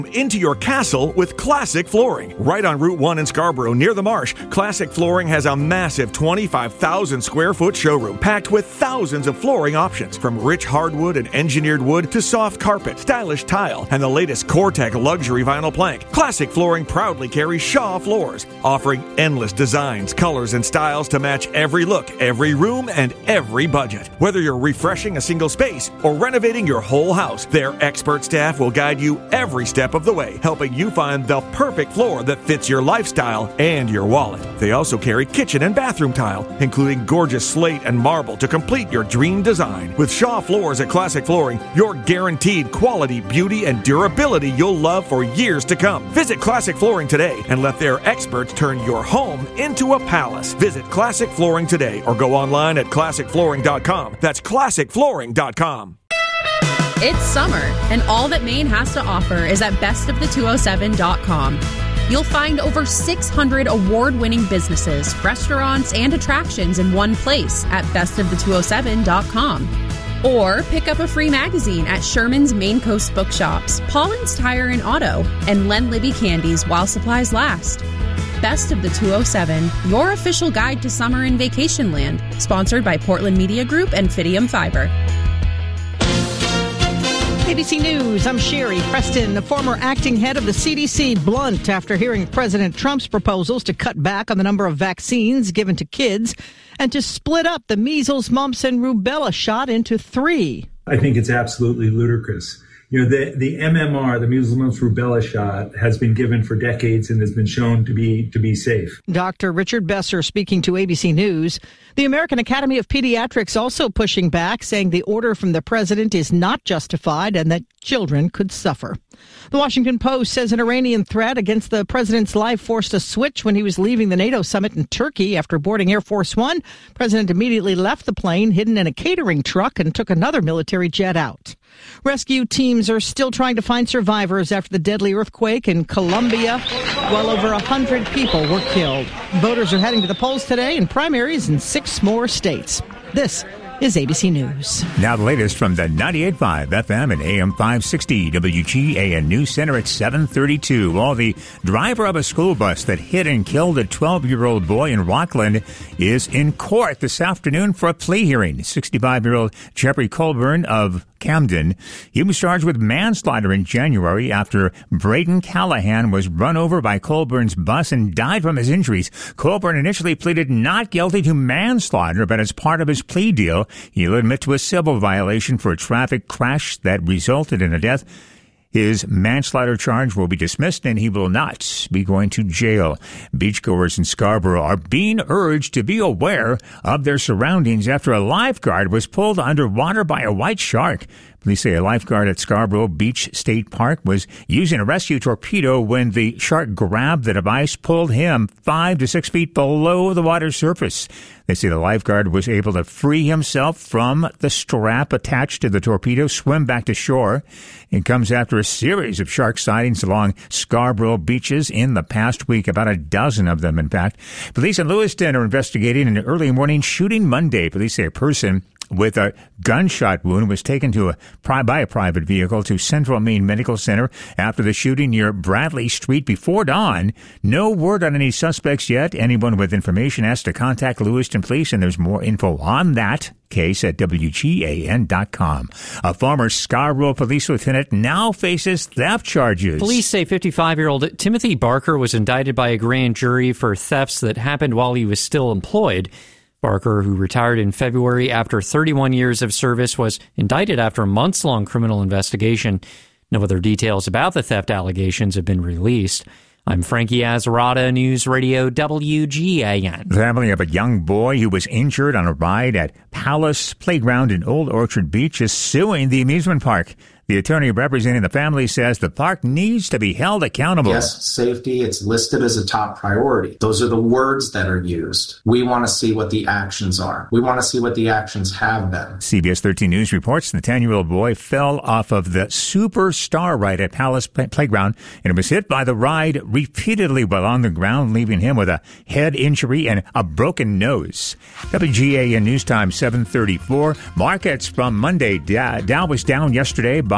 Into your castle with Classic Flooring. Right on Route 1 in Scarborough near the marsh, Classic Flooring has a massive 25,000 square foot showroom packed with thousands of flooring options, from rich hardwood and engineered wood to soft carpet, stylish tile, and the latest Core-Tec luxury vinyl plank. Classic Flooring proudly carries Shaw floors, offering endless designs, colors, and styles to match every look, every room, and every budget. Whether you're refreshing a single space or renovating your whole house, their expert staff will guide you every step of the way, helping you find the perfect floor that fits your lifestyle and your wallet. They also carry kitchen and bathroom tile, including gorgeous slate and marble to complete your dream design. With Shaw Floors at Classic Flooring, you're guaranteed quality, beauty, and durability you'll love for years to come. Visit Classic Flooring today and let their experts turn your home into a palace. Visit Classic Flooring today or go online at classicflooring.com. That's classicflooring.com. It's summer, and all that Maine has to offer is at bestofthe207.com. You'll find over 600 award-winning businesses, restaurants, and attractions in one place at bestofthe207.com. Or pick up a free magazine at Sherman's Maine Coast Bookshops, Paulin's Tire and Auto, and Len Libby Candies while supplies last. Best of the 207, your official guide to summer in vacation land. Sponsored by Portland Media Group and Fidium Fiber. ABC News, I'm Sherry Preston. The former acting head of the CDC blunt after hearing President Trump's proposals to cut back on the number of vaccines given to kids and to split up the measles, mumps, and rubella shot into 3. I think it's absolutely ludicrous. You know, the MMR, the measles, mumps, rubella shot, has been given for decades and has been shown to be safe. Dr. Richard Besser speaking to ABC News. The American Academy of Pediatrics also pushing back, saying the order from the president is not justified and that children could suffer. The Washington Post says an Iranian threat against the president's life forced a switch when he was leaving the NATO summit in Turkey. After boarding Air Force One, the president immediately left the plane, hidden in a catering truck, and took another military jet out. Rescue teams are still trying to find survivors after the deadly earthquake in Colombia. Well over 100 people were killed. Voters are heading to the polls today in primaries in 6 more states. This is ABC News. Now the latest from the 98.5 FM and AM 560 WGAN News Center at 7:32. Well, the driver of a school bus that hit and killed a 12-year-old boy in Rockland is in court this afternoon for a plea hearing. 65-year-old Jeffrey Colburn of Camden. He was charged with manslaughter in January after Braden Callahan was run over by Colburn's bus and died from his injuries. Colburn initially pleaded not guilty to manslaughter, but as part of his plea deal, he'll admit to a civil violation for a traffic crash that resulted in a death. His manslaughter charge will be dismissed and he will not be going to jail. Beachgoers in Scarborough are being urged to be aware of their surroundings after a lifeguard was pulled underwater by a white shark. Police say a lifeguard at Scarborough Beach State Park was using a rescue torpedo when the shark grabbed the device, pulled him 5 to 6 feet below the water surface. They say the lifeguard was able to free himself from the strap attached to the torpedo, swim back to shore. It comes after a series of shark sightings along Scarborough beaches in the past week, about a dozen of them, in fact. Police in Lewiston are investigating an early morning shooting Monday. Police say a person with a gunshot wound was taken by a private vehicle to Central Maine Medical Center after the shooting near Bradley Street before dawn. No word on any suspects yet. Anyone with information has to contact Lewiston Police, and there's more info on that case at WGAN.com. A former Scarborough police lieutenant now faces theft charges. Police say 55-year-old Timothy Barker was indicted by a grand jury for thefts that happened while he was still employed. Barker, who retired in February after 31 years of service, was indicted after a months-long criminal investigation. No other details about the theft allegations have been released. I'm Frankie Azarada, News Radio WGAN. The family of a young boy who was injured on a ride at Palace Playground in Old Orchard Beach is suing the amusement park. The attorney representing the family says the park needs to be held accountable. Yes, safety, it's listed as a top priority. Those are the words that are used. We want to see what the actions are. We want to see what the actions have been. CBS 13 News reports the 10-year-old boy fell off of the Superstar ride at Palace Playground and was hit by the ride repeatedly while on the ground, leaving him with a head injury and a broken nose. WGAN News Time 7:34. Markets from Monday. Dow was down yesterday by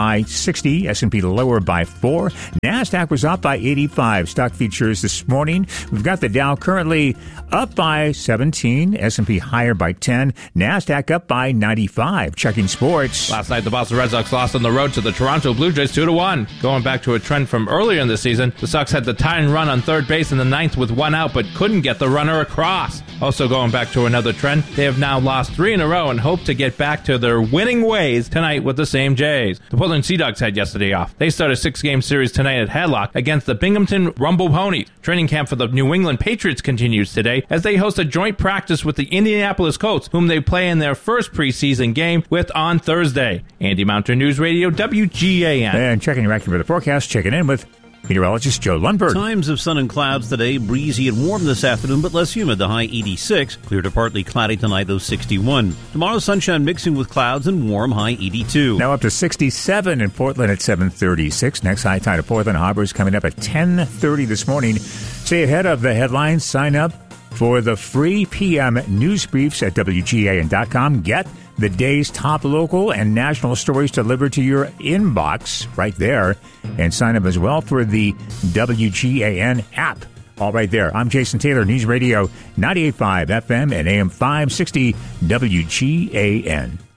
by 60. S&P lower by 4. NASDAQ was up by 85. Stock features this morning. We've got the Dow currently up by 17. S&P higher by 10. NASDAQ up by 95. Checking sports. Last night, the Boston Red Sox lost on the road to the Toronto Blue Jays 2-1. Going back to a trend from earlier in the season, the Sox had the tying run on third base in the ninth with one out, but couldn't get the runner across. Also going back to another trend, they have now lost 3 in a row and hope to get back to their winning ways tonight with the same Jays. The Portland Sea Dogs had yesterday off. They start a 6-game series tonight at Hadlock against the Binghamton Rumble Ponies. Training camp for the New England Patriots continues today as they host a joint practice with the Indianapolis Colts, whom they play in their first preseason game with on Thursday. Andy Mountain News Radio, WGAN. And checking your accurate forecast, checking in with meteorologist Joe Lundberg. Times of sun and clouds today, breezy and warm this afternoon, but less humid, the high 86. Clear to partly cloudy tonight, though 61. Tomorrow, sunshine mixing with clouds and warm, high 82. Now up to 67 in Portland at 7:36. Next high tide of Portland Harbor is coming up at 10:30 this morning. Stay ahead of the headlines. Sign up for the free PM news briefs at WGAN.com. Get the day's top local and national stories delivered to your inbox right there. And sign up as well for the WGAN app. All right there. I'm Jason Taylor, News Radio 98.5 FM and AM 560 WGAN.